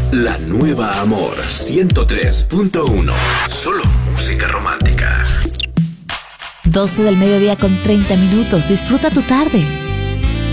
La nueva Amor 103.1. Solo música romántica. 12 del mediodía con 30 minutos. Disfruta tu tarde.